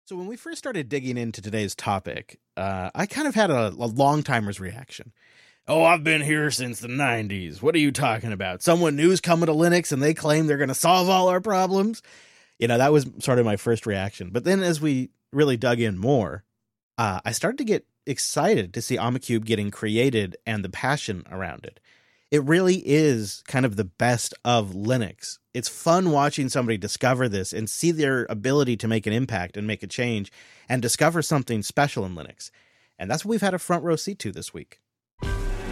So when we first started digging into today's topic, I kind of had a long timer's reaction. Oh, I've been here since the 90s. What are you talking about? Someone new's coming to Linux and they claim they're going to solve all our problems? That was sort of my first reaction. But then as we really dug in more, I started to get excited to see Omacube getting created and the passion around it. It really is kind of the best of Linux. It's fun watching somebody discover this and see their ability to make an impact and make a change and discover something special in Linux. And that's what we've had a front row seat to this week.